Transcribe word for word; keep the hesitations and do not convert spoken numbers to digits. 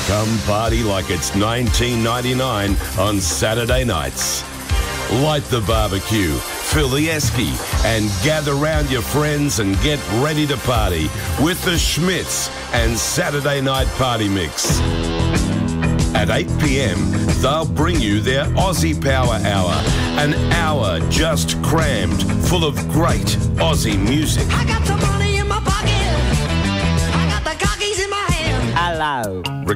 Come party like it's nineteen ninety-nine on Saturday nights. Light the barbecue, fill the esky, and gather round your friends and get ready to party with the Schmitz and Saturday Night Party Mix. At eight p.m, they'll bring you their Aussie Power Hour, an hour just crammed full of great Aussie music. I got the money in my pocket. I got the cockies in my hand. Hello.